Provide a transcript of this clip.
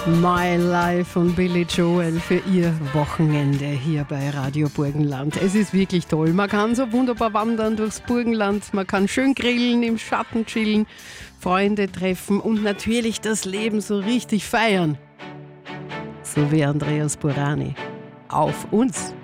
My Life von Billy Joel für Ihr Wochenende hier bei Radio Burgenland. Es ist wirklich toll. Man kann so wunderbar wandern durchs Burgenland, man kann schön grillen, im Schatten chillen, Freunde treffen und natürlich das Leben so richtig feiern. So wie Andreas Burani. Auf uns!